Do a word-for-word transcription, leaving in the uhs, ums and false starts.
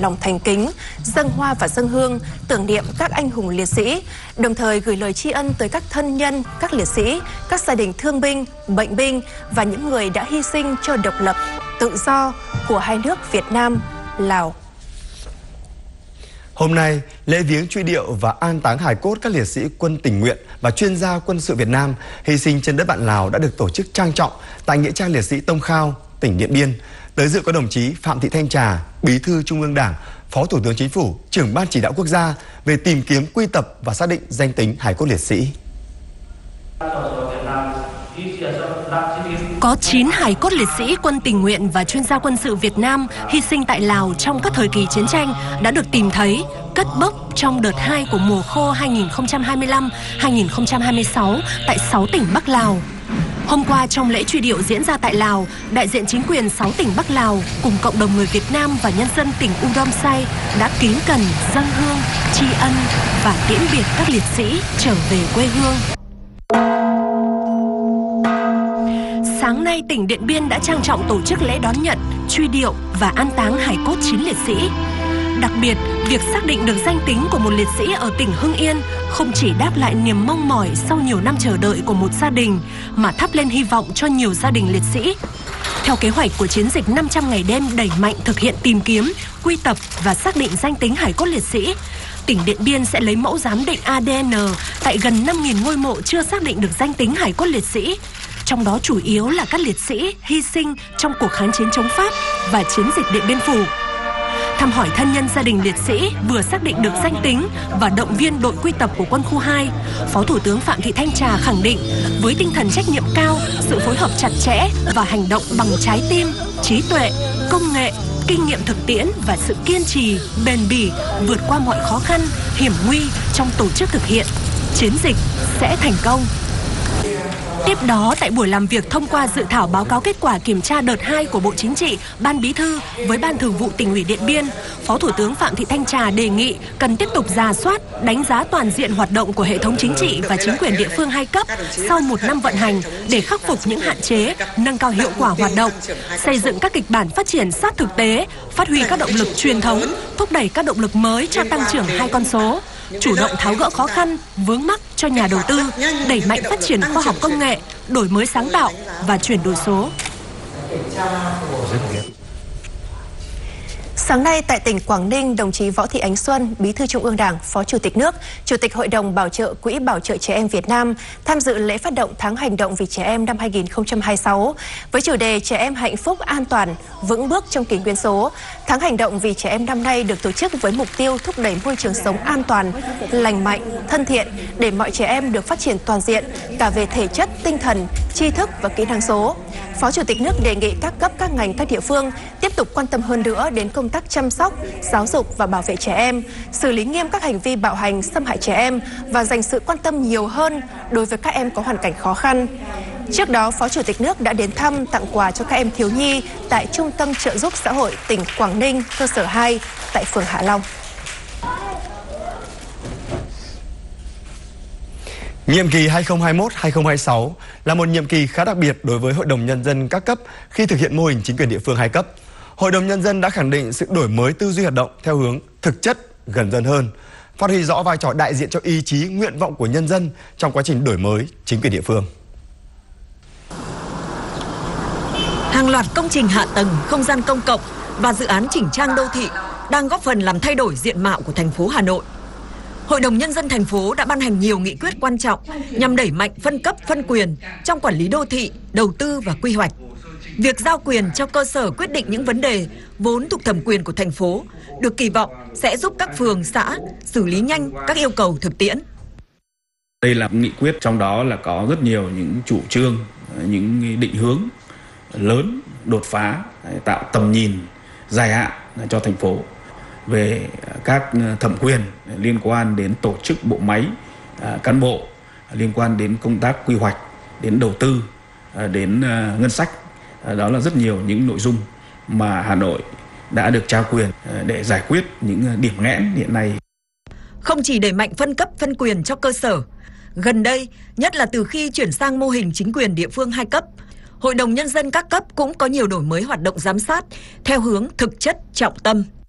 lòng thành kính, dâng hoa và dâng hương, tưởng niệm các anh hùng liệt sĩ, đồng thời gửi lời tri ân tới các thân nhân, các liệt sĩ, các gia đình thương binh, bệnh binh và những người đã hy sinh cho độc lập, tự do của hai nước Việt Nam, Lào. Hôm nay, lễ viếng truy điệu và an táng hài cốt các liệt sĩ quân tình nguyện và chuyên gia quân sự Việt Nam hy sinh trên đất bạn Lào đã được tổ chức trang trọng tại nghĩa trang liệt sĩ Tông Khao, tỉnh Điện Biên. Tới dự có đồng chí Phạm Thị Thanh Trà, Bí thư Trung ương Đảng, Phó Thủ tướng Chính phủ, Trưởng Ban Chỉ đạo Quốc gia về tìm kiếm, quy tập và xác định danh tính hài cốt liệt sĩ. Có chín hài cốt liệt sĩ quân tình nguyện và chuyên gia quân sự Việt Nam hy sinh tại Lào trong các thời kỳ chiến tranh đã được tìm thấy, cất bốc trong đợt hai của mùa khô hai nghìn không trăm hai mươi lăm hai nghìn không trăm hai mươi sáu tại sáu tỉnh Bắc Lào. Hôm qua trong lễ truy điệu diễn ra tại Lào, đại diện chính quyền sáu tỉnh Bắc Lào cùng cộng đồng người Việt Nam và nhân dân tỉnh Udomsai Say đã kính cẩn dâng hương, tri ân và tiễn biệt các liệt sĩ trở về quê hương. Sáng nay, tỉnh Điện Biên đã trang trọng tổ chức lễ đón nhận, truy điệu và an táng hài cốt chín liệt sĩ. Đặc biệt, việc xác định được danh tính của một liệt sĩ ở tỉnh Hưng Yên không chỉ đáp lại niềm mong mỏi sau nhiều năm chờ đợi của một gia đình, mà thắp lên hy vọng cho nhiều gia đình liệt sĩ. Theo kế hoạch của chiến dịch năm trăm ngày đêm đẩy mạnh thực hiện tìm kiếm, quy tập và xác định danh tính hài cốt liệt sĩ, tỉnh Điện Biên sẽ lấy mẫu giám định a đê en tại gần năm nghìn ngôi mộ chưa xác định được danh tính hài cốt liệt sĩ. Trong đó chủ yếu là các liệt sĩ hy sinh trong cuộc kháng chiến chống Pháp và chiến dịch Điện Biên Phủ. Thăm hỏi thân nhân gia đình liệt sĩ vừa xác định được danh tính và động viên đội quy tập của quân khu hai, Phó Thủ tướng Phạm Thị Thanh Trà khẳng định với tinh thần trách nhiệm cao, sự phối hợp chặt chẽ và hành động bằng trái tim, trí tuệ, công nghệ, kinh nghiệm thực tiễn và sự kiên trì, bền bỉ vượt qua mọi khó khăn, hiểm nguy trong tổ chức thực hiện, chiến dịch sẽ thành công. Tiếp đó, tại buổi làm việc thông qua dự thảo báo cáo kết quả kiểm tra đợt hai của Bộ Chính trị, Ban Bí thư với Ban Thường vụ Tỉnh ủy Điện Biên, Phó Thủ tướng Phạm Thị Thanh Trà đề nghị cần tiếp tục rà soát, đánh giá toàn diện hoạt động của hệ thống chính trị và chính quyền địa phương hai cấp sau một năm vận hành để khắc phục những hạn chế, nâng cao hiệu quả hoạt động, xây dựng các kịch bản phát triển sát thực tế, phát huy các động lực truyền thống, thúc đẩy các động lực mới cho tăng trưởng hai con số, chủ động tháo gỡ khó khăn, vướng mắc cho nhà đầu tư, đẩy mạnh phát triển khoa học công nghệ, đổi mới sáng tạo và chuyển đổi số. Sáng nay tại tỉnh Quảng Ninh, đồng chí Võ Thị Ánh Xuân, Bí thư Trung ương Đảng, Phó Chủ tịch nước, Chủ tịch Hội đồng Bảo trợ Quỹ Bảo trợ Trẻ Em Việt Nam tham dự lễ phát động tháng hành động vì trẻ em năm hai nghìn không trăm hai mươi sáu với chủ đề Trẻ em hạnh phúc an toàn, vững bước trong kỷ nguyên số. Tháng hành động vì trẻ em năm nay được tổ chức với mục tiêu thúc đẩy môi trường sống an toàn, lành mạnh, thân thiện để mọi trẻ em được phát triển toàn diện cả về thể chất, tinh thần, tri thức và kỹ năng số. Phó Chủ tịch nước đề nghị các cấp, các ngành, các địa phương tiếp tục quan tâm hơn nữa đến công tác chăm sóc, giáo dục và bảo vệ trẻ em, xử lý nghiêm các hành vi bạo hành, xâm hại trẻ em và dành sự quan tâm nhiều hơn đối với các em có hoàn cảnh khó khăn. Trước đó, Phó Chủ tịch nước đã đến thăm, tặng quà cho các em thiếu nhi tại Trung tâm Trợ giúp Xã hội tỉnh Quảng Ninh, cơ sở hai tại phường Hạ Long. Nhiệm kỳ hai nghìn không trăm hai mươi mốt đến hai nghìn không trăm hai mươi sáu là một nhiệm kỳ khá đặc biệt đối với Hội đồng Nhân dân các cấp khi thực hiện mô hình chính quyền địa phương hai cấp. Hội đồng Nhân dân đã khẳng định sự đổi mới tư duy hoạt động theo hướng thực chất, gần dân hơn, phát huy rõ vai trò đại diện cho ý chí, nguyện vọng của nhân dân trong quá trình đổi mới chính quyền địa phương. Hàng loạt công trình hạ tầng, không gian công cộng và dự án chỉnh trang đô thị đang góp phần làm thay đổi diện mạo của thành phố Hà Nội. Hội đồng Nhân dân thành phố đã ban hành nhiều nghị quyết quan trọng nhằm đẩy mạnh phân cấp, phân quyền trong quản lý đô thị, đầu tư và quy hoạch. Việc giao quyền cho cơ sở quyết định những vấn đề vốn thuộc thẩm quyền của thành phố được kỳ vọng sẽ giúp các phường, xã xử lý nhanh các yêu cầu thực tiễn. Đây là nghị quyết, trong đó là có rất nhiều những chủ trương, những định hướng lớn, đột phá, tạo tầm nhìn dài hạn cho thành phố về các thẩm quyền liên quan đến tổ chức bộ máy, cán bộ, liên quan đến công tác quy hoạch, đến đầu tư, đến ngân sách. Đó là rất nhiều những nội dung mà Hà Nội đã được trao quyền để giải quyết những điểm nghẽn hiện nay. Không chỉ đẩy mạnh phân cấp phân quyền cho cơ sở, gần đây, nhất là từ khi chuyển sang mô hình chính quyền địa phương hai cấp, Hội đồng Nhân dân các cấp cũng có nhiều đổi mới hoạt động giám sát theo hướng thực chất, trọng tâm.